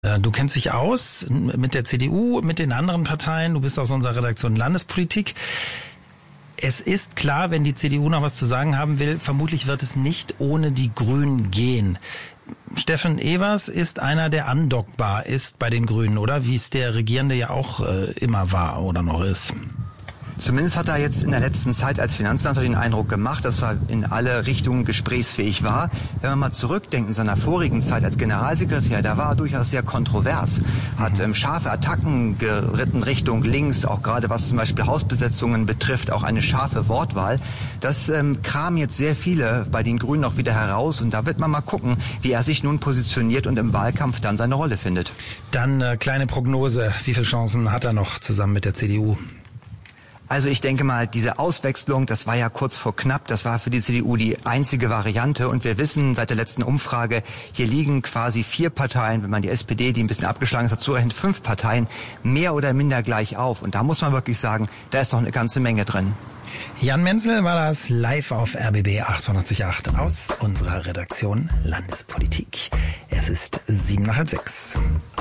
Du kennst dich aus mit der CDU, mit den anderen Parteien. Du bist aus unserer Redaktion Landespolitik. Es ist klar, wenn die CDU noch was zu sagen haben will, vermutlich wird es nicht ohne die Grünen gehen. Steffen Evers ist einer, der andockbar ist bei den Grünen, oder? Wie es der Regierende ja auch immer war oder noch ist. Zumindest hat er jetzt in der letzten Zeit als Finanzsenator den Eindruck gemacht, dass er in alle Richtungen gesprächsfähig war. Wenn man mal zurückdenkt in seiner vorigen Zeit als Generalsekretär, da war er durchaus sehr kontrovers, hat scharfe Attacken geritten Richtung links, auch gerade was zum Beispiel Hausbesetzungen betrifft, auch eine scharfe Wortwahl. Das kramen jetzt sehr viele bei den Grünen auch wieder heraus und da wird man mal gucken, wie er sich nun positioniert und im Wahlkampf dann seine Rolle findet. Dann kleine Prognose, wie viele Chancen hat er noch zusammen mit der CDU? Also ich denke mal, diese Auswechslung, das war ja kurz vor knapp, das war für die CDU die einzige Variante und wir wissen seit der letzten Umfrage, hier liegen quasi 4 Parteien, wenn man die SPD, die ein bisschen abgeschlagen ist, dazu rechnet, 5 Parteien, mehr oder minder gleich auf und da muss man wirklich sagen, da ist noch eine ganze Menge drin. Jan Menzel war das live auf RBB 888 aus unserer Redaktion Landespolitik. Es ist 7:07.